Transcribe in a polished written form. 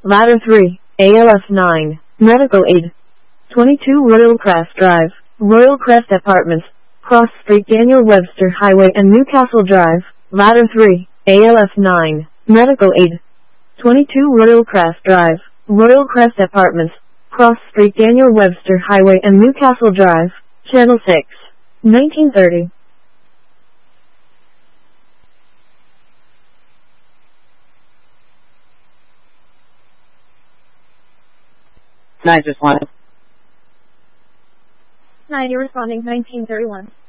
Ladder 3, ALF 9, Medical Aid. 22 Royal Crest Drive, Royal Crest Apartments, Cross Street, Daniel Webster Highway and Newcastle Drive. Ladder 3, ALF 9, Medical Aid. 22 Royal Crest Drive, Royal Crest Apartments, Cross Street, Daniel Webster Highway and Newcastle Drive. Channel 6, 1930. Nine just wanted. 90 responding 1931.